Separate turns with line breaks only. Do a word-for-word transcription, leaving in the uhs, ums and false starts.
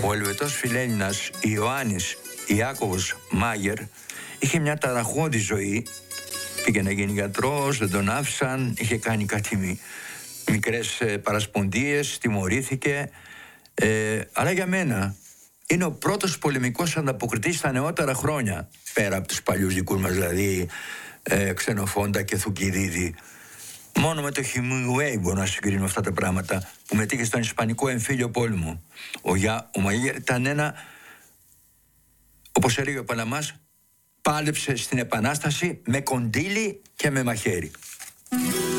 Ο Ελβετός φιλέλληνας Ιωάννης Ιάκωβος Μάγερ είχε μια ταραχώδη ζωή. Πήγε να γίνει γιατρός, δεν τον άφησαν, είχε κάνει κάτι μικρές παρασπονδίες, τιμωρήθηκε. Ε, αλλά για μένα είναι ο πρώτος πολεμικός ανταποκριτής στα νεότερα χρόνια, πέρα από τους παλιούς δικούς μας, δηλαδή ε, Ξενοφόντα και Θουκυδίδη. Μόνο με το Χιμιγουέι μπορώ να συγκρίνω αυτά τα πράγματα, που μετήχε στον Ισπανικό εμφύλιο πόλεμο. Ο, Γιά, ο Μαγέρ ήταν ένα, όπως έλεγε ο Παλαμάς, πάλεψε στην Επανάσταση με κοντήλι και με μαχαίρι.